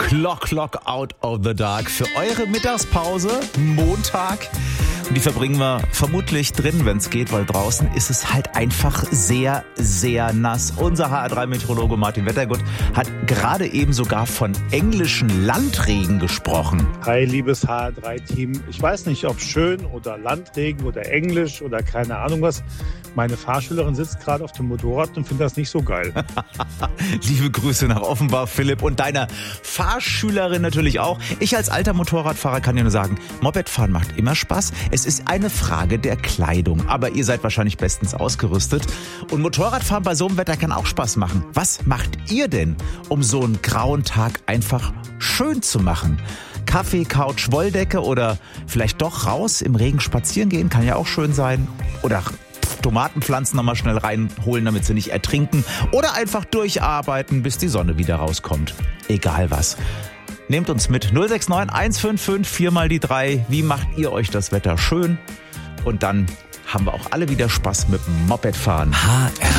Clock out of the dark für eure Mittagspause, Montag. Und die verbringen wir vermutlich drin, wenn es geht, weil draußen ist es halt einfach sehr, sehr nass. Unser HR3-Meteorologe Martin Wettergut hat gerade eben sogar von englischen Landregen gesprochen. Hi, liebes HR3-Team. Ich weiß nicht, ob schön oder Landregen oder Englisch oder keine Ahnung was. Meine Fahrschülerin sitzt gerade auf dem Motorrad und findet das nicht so geil. Liebe Grüße nach Offenbach, Philipp, und deiner Fahrschülerin natürlich auch. Ich als alter Motorradfahrer kann dir nur sagen, Mopedfahren macht immer Spaß. Es ist eine Frage der Kleidung, aber ihr seid wahrscheinlich bestens ausgerüstet. Und Motorradfahren bei so einem Wetter kann auch Spaß machen. Was macht ihr denn, um so einen grauen Tag einfach schön zu machen? Kaffee, Couch, Wolldecke oder vielleicht doch raus im Regen spazieren gehen, kann ja auch schön sein. Oder Tomatenpflanzen nochmal schnell reinholen, damit sie nicht ertrinken. Oder einfach durcharbeiten, bis die Sonne wieder rauskommt. Egal was. Nehmt uns mit 069 155 4 mal die 3. Wie macht ihr euch das Wetter schön? Und dann haben wir auch alle wieder Spaß mit dem Mopedfahren. HR